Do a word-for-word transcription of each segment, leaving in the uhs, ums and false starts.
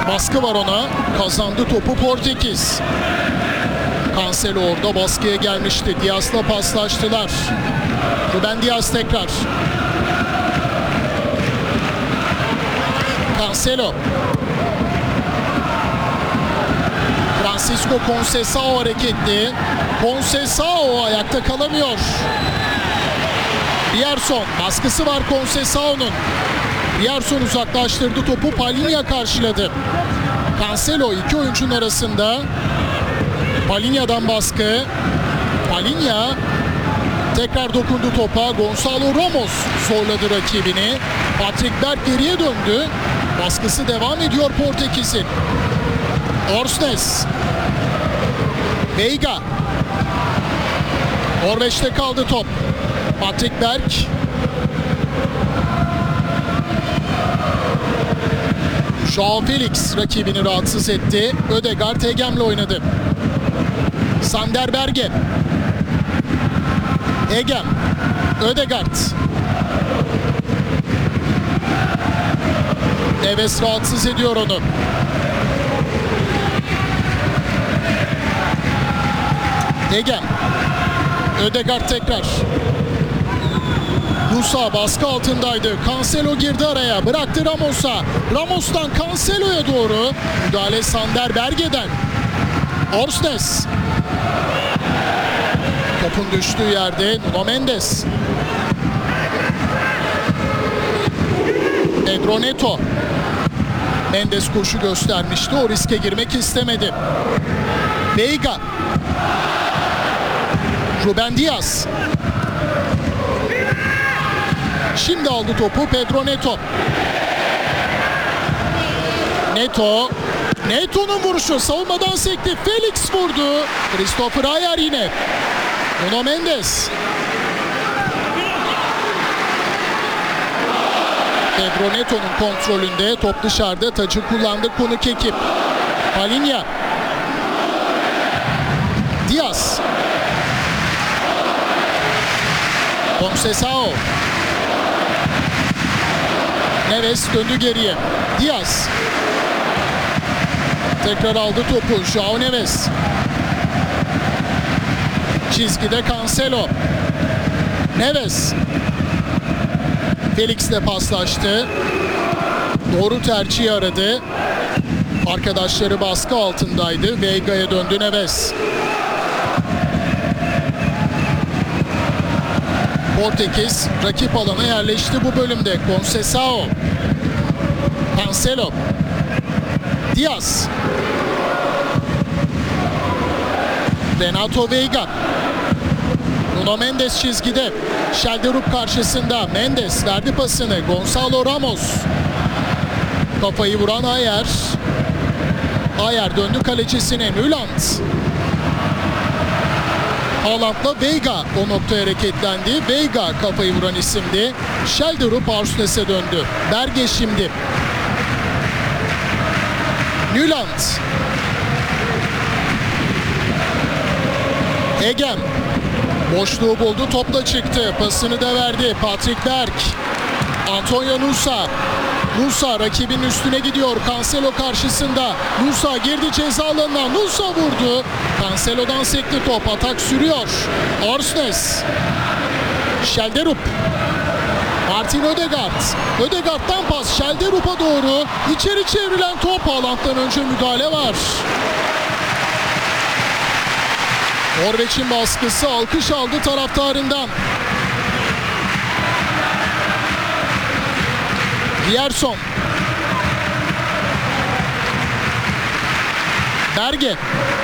Baskı var ona. Kazandı topu Portekiz. Cancelo orada baskıya gelmişti. Diaz'la paslaştılar. Ruben Diaz tekrar. Cancelo. Francisco Conceição hareketli. Conceição ayakta kalamıyor. Rierson baskısı var Conceição'nun. Rierson uzaklaştırdı topu. Palhinha karşıladı. Cancelo iki oyuncunun arasında. Palhinha'dan baskı. Palhinha tekrar dokundu topa. Gonçalo Ramos zorladı rakibini. Patrick Berg geriye döndü. Baskısı devam ediyor Portekiz'in. Orsnes. Veiga. Norveç'te kaldı top. Patrick Berg. João Felix rakibini rahatsız etti. Ødegaard Egem'le oynadı. Sander Berge. Egem. Ødegaard. Neves rahatsız ediyor onu. Egem. Ødegaard tekrar. Musa baskı altındaydı. Cancelo girdi araya. Bıraktı Ramos'a. Ramos'tan Cancelo'ya doğru. Müdahale Sander Berge'den. Orsnes. Topun düştüğü yerde Nuno Mendes. Pedro Neto. Mendes koşu göstermişti. O riske girmek istemedi. Veiga. Ruben Diaz. Şimdi aldı topu Pedro Neto. Neto. Neto'nun vuruşu savunmadan sekti. Felix vurdu. Christopher Ayer yine. Nuno Mendes. Pedro Neto'nun kontrolünde. Top dışarıda. Tacı kullandı konuk ekip. Palhinha. Diaz. Conceição. Neves döndü geriye. Diaz. Tekrar aldı topu. João Neves. Çizgide Cancelo. Neves. Felix'le paslaştı. Doğru tercihi aradı. Arkadaşları baskı altındaydı. Veiga'ya döndü Neves. Portekiz rakip alana yerleşti bu bölümde. Conceição. Cancelo. Diaz. Renato Veiga. Nuno Mendes çizgide. Schelderup karşısında. Mendes verdi pasını. Gonçalo Ramos. Kafayı vuran Ayer. Ayer döndü kalecisine. Müland. Haaland'la Veiga o noktaya hareketlendi. Veiga kafayı vuran isimdi. Schelderup Orsnes'e döndü. Berge şimdi. Nyland. Egem. Boşluğu buldu. Topla çıktı. Pasını da verdi. Patrick Berg. Antonio Nusa. Nusa rakibinin üstüne gidiyor. Cancelo karşısında. Nusa girdi ceza alanına. Nusa vurdu. Cancelo'dan sekti top. Atak sürüyor. Orsnes. Schelderup. Martin Ødegaard. Ødegaard'dan pas. Schelderup'a doğru. İçeri çevrilen top. Haaland'dan önce müdahale var. Norveç'in baskısı alkış aldı taraftarından. Rierson. Berge.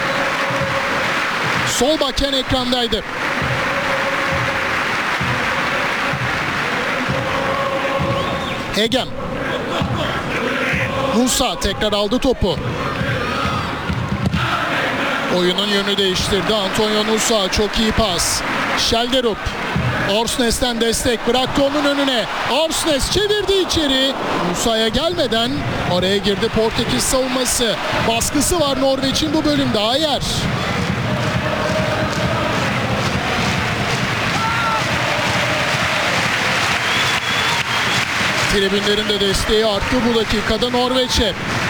Sol bakken ekrandaydı. Egem. Musa tekrar aldı topu. Oyunun yönünü değiştirdi. Antonio Nusa çok iyi pas. Schelderup. Orsnes'ten destek bıraktı onun önüne. Orsnes çevirdi içeri. Musa'ya gelmeden oraya girdi Portekiz savunması. Baskısı var Norveç'in bu bölümde. Ayer. Tribünlerin de desteği arttı bu dakikada Norveç'e.